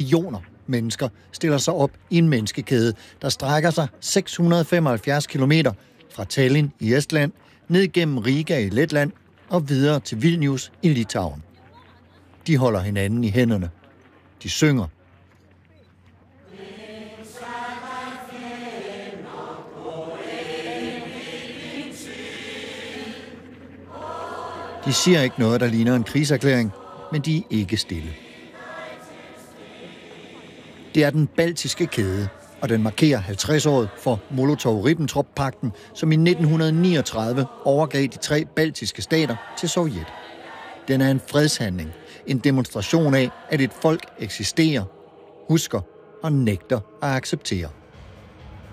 millioner mennesker stiller sig op i en menneskekæde, der strækker sig 675 kilometer fra Tallinn i Estland, ned gennem Riga i Letland og videre til Vilnius i Litauen. De holder hinanden i hænderne. De synger. De siger ikke noget, der ligner en krigserklæring, men de er ikke stille. Det er den baltiske kæde, og den markerer 50-året for Molotov-Ribbentrop-pagten, som i 1939 overgav de 3 baltiske stater til Sovjet. Den er en fredshandling, en demonstration af, at et folk eksisterer, husker og nægter at acceptere.